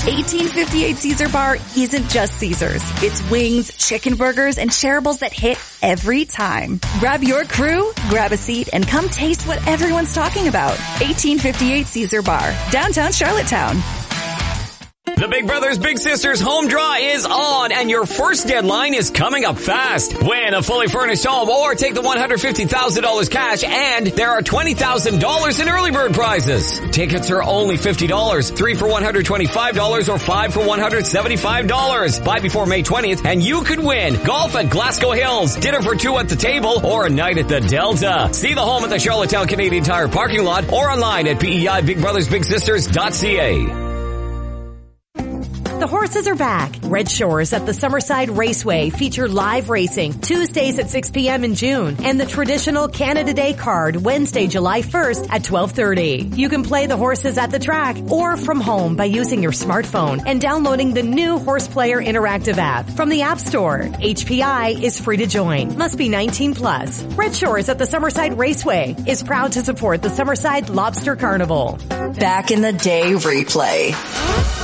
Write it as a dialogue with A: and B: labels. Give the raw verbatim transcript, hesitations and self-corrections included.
A: eighteen fifty-eight Caesar Bar isn't just Caesars. It's wings, chicken burgers, and shareables that hit every time. Grab your crew, grab a seat, and come taste what everyone's talking about. eighteen fifty-eight Caesar Bar, downtown Charlottetown.
B: The Big Brothers Big Sisters home draw is on, and your first deadline is coming up fast. Win a fully furnished home or take the one hundred fifty thousand dollars cash, and there are twenty thousand dollars in early bird prizes. Tickets are only fifty dollars, three for one hundred twenty-five dollars or five for one hundred seventy-five dollars. Buy before May twentieth and you could win golf at Glasgow Hills, dinner for two at the table, or a night at the Delta. See the home at the Charlottetown Canadian Tire parking lot or online at P E I Big Brothers Big Sisters dot C A.
C: The horses are back. Red Shores at the Summerside Raceway feature live racing Tuesdays at six p.m. in June and the traditional Canada Day card Wednesday, July first at twelve thirty. You can play the horses at the track or from home by using your smartphone and downloading the new Horse Player interactive app from the App Store. H P I is free to join. Must be nineteen plus. Red Shores at the Summerside Raceway is proud to support the Summerside Lobster Carnival.
D: Back in the Day replay.